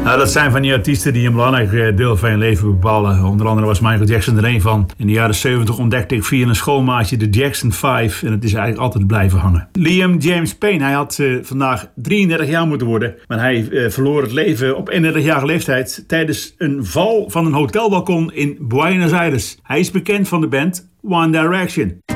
Nou, dat zijn van die artiesten die een belangrijk deel van je leven bepalen. Onder andere was Michael Jackson er een van. In de jaren 70 ontdekte ik via een schoolmaatje de Jackson 5. En het is eigenlijk altijd blijven hangen. Liam James Payne, hij had vandaag 33 jaar moeten worden. Maar hij verloor het leven op 31-jarige leeftijd tijdens een val van een hotelbalkon in Buenos Aires. Hij is bekend van de band One Direction.